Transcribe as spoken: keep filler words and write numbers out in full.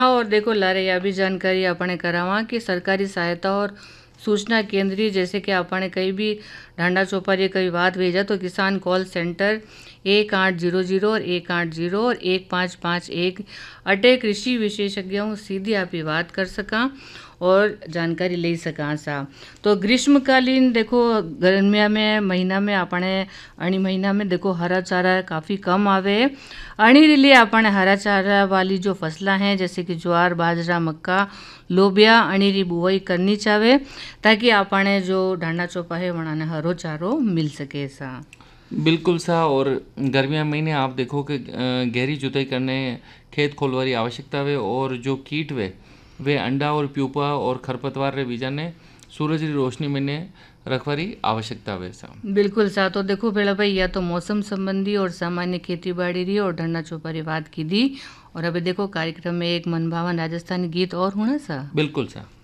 हाँ, और देखो लारे यह भी जानकारी अपने करावा कि सरकारी सहायता और सूचना केंद्रीय जैसे कि अपने कहीं भी ढांडा चौपारी कई बात भेजा तो किसान कॉल सेंटर एक आठ जीरो जीरो और एक आठ जीरो और एक पाँच पाँच एक अटे कृषि विशेषज्ञों सीधी आप ही बात कर सका और जानकारी ले सका सा। तो ग्रीष्मकालीन देखो गर्मिया में महीना में अपने अणी महीना में देखो हरा चारा काफ़ी कम आवे। अणी लिए अपने हरा चारा वाली जो फसला हैं जैसे कि ज्वार बाजरा मक्का लोबिया अणी री बुआई करनी चाहे ताकि अपने जो ढांडा चौपा है वहाँ हरो चारो मिल सके सा। बिल्कुल सा। और गर्मिया महीने आप देखो कि गहरी जुताई करने खेत खोलवारी आवश्यकता है और जो कीट वे वे अंडा और प्यूपा और खरपतवार रे बीजा ने सूरज की रोशनी में ने रखवारी आवश्यकता है सा। बिल्कुल सा। तो देखो बेड़ा भाई या तो मौसम संबंधी और सामान्य खेती बाड़ी रही और ढंडा चौपारी बात की दी और अभी देखो कार्यक्रम में एक मनभावन राजस्थानी गीत और होना सा। बिल्कुल सा।